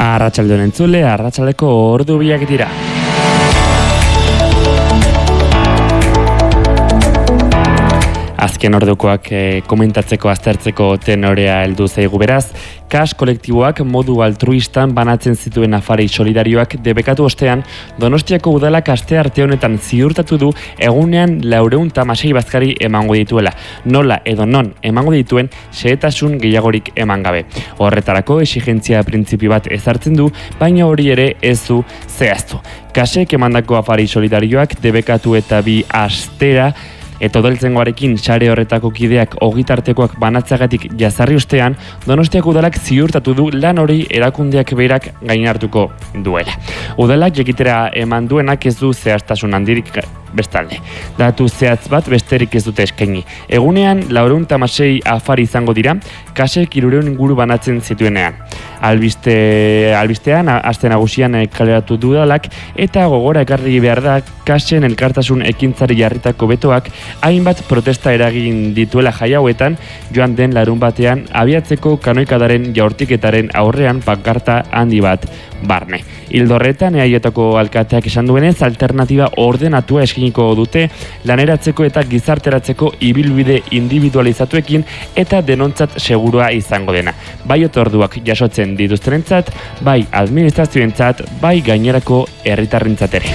Arratsaldeon entzule, arratsaldeko ordu biak dira. Azken ordukoak komentatzeko aztertzeko tenorea heldu zaigu beraz, KAS kolektiboak modu altruistan banatzen zituen afari solidarioak debekatu ostean, Donostiako udalak astearte honetan ziurtatu du egunean 406 bazkari emango dituela. Nola edo non emango dituen xehetasun gehiagorik eman gabe. Horretarako exigentzia printzipio bat ezartzen du, baina hori ere ez du zehaztu. KASek emandako afari solidarioak debekatu eta 2 astera eta udaltzaingoarekin sare horretako kideak ogitartekoak banatzagatik jazarri ostean, Donostiako udalak ziurtatu du lan hori erakundeak berak gain hartuko duela. Udalak jakitera eman duenak ez du zehaztasun handirik bestalde. Datu zehatz bat besterik ez dute eskaini. Egunean 406 afari izango dira, KASek 300 inguru banatzen zituenean. Albistean, aste nagusian kaleratu du udalak, eta gogora ekarri behar da KASen elkartasun ekintzari jarritako betoak hainbat protesta eragin dituela jai hauetan, joan den larunbatean abiatzeko kanoikadaren jaurtiketaren aurrean pankarta handi bat barne. Ildo horretan, EAJko alkateak esan duenez, alternatiba ordenatua eskiniko dute laneratzeko eta gizarteratzeko ibilbide individualizatuekin eta denontzat segurua izango dena. Bai otorduak jasotzen dituztenentzat, bai administrazioentzat, bai gainerako herritarrentzat ere.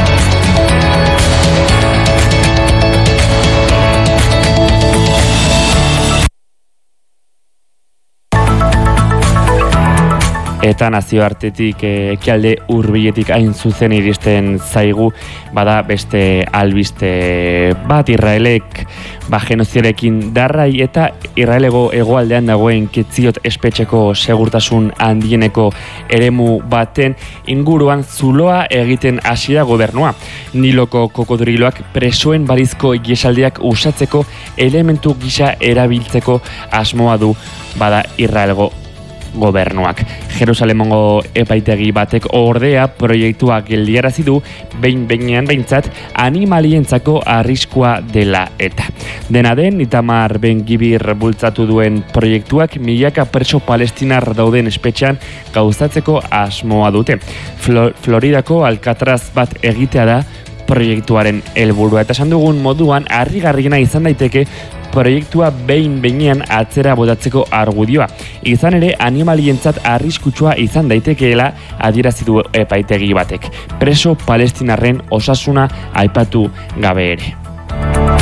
Eta nazioartetik ekialde hurbiletik hain zuzen iristen zaigu, bada beste albiste bat, Israelek genoziarekin darrai eta Israelego hegoaldean dagoen Ketziot espetxeko segurtasun handieneko eremu baten inguruan zuloa egiten hasi da gobernua. Niloko kokodriloak presoen balizko ihesaldiak usatzeko elementu gisa erabiltzeko asmoa du bada Israelgo gobernuak. Jerusalemongo epaitegi batek ordea proiektua geldiarazi du behin-behinean behintzat animalientzako arriskua dela eta. Dena den, Itamar Ben-Gibir bultzatu duen proiektuak milaka preso palestinar dauden espetxean gauzatzeko asmoa dute. Floridako Alcatraz bat egitea da proiektuaren helburua eta esan dugun moduan harrigarriena izan daiteke proiektua behin-behinean atzera botatzeko argudioa. Izan ere, animalientzat arriskutsua izan daitekeela adierazi du epaitegi batek. Preso palestinarren osasuna aipatu gabe ere.